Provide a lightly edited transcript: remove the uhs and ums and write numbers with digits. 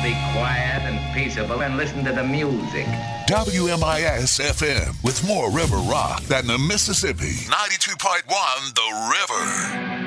be quiet and peaceable and listen to the music. WMIS FM with more river rock than the Mississippi. 92.1 The River.